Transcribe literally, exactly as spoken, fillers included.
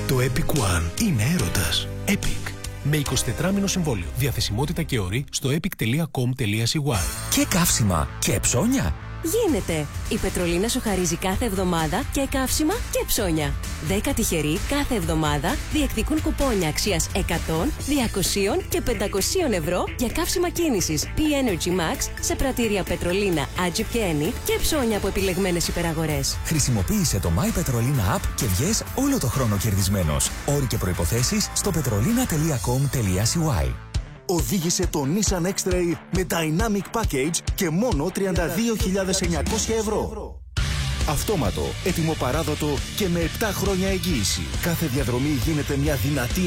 Το Epic One είναι έρωτας. Epic. Με εικοσιτετράμηνο συμβόλαιο. Διαθεσιμότητα και όροι στο epic τελεία com τελεία c y. Και καύσιμα και ψώνια. Γίνεται! Η Πετρολίνα σου χαρίζει κάθε εβδομάδα και καύσιμα και ψώνια. Δέκα τυχεροί κάθε εβδομάδα διεκδικούν κουπόνια αξίας εκατό, διακόσια και πεντακόσια ευρώ για καύσιμα κίνησης P-Energy Max σε πρατήρια Πετρολίνα, Agip και Eni και ψώνια από επιλεγμένες υπεραγορές. Χρησιμοποίησε το My Petrolina App και βγες όλο το χρόνο κερδισμένος. Όροι και προϋποθέσεις στο petrolina τελεία com τελεία c y. Οδήγησε το Nissan X-Trail με Dynamic Package και μόνο τριάντα δύο χιλιάδες εννιακόσια ευρώ. Αυτόματο, έτοιμο παράδοτο και με επτά χρόνια εγγύηση. Κάθε διαδρομή γίνεται μια δυνατή